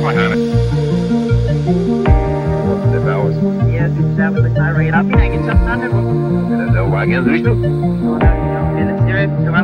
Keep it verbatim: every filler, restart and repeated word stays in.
Johanna. Det var oss. Ja, du ser vel litt mer røyd opp i hengen, sånn, Anne. Det var ikke en ryst. Og da, ja, det ser ut som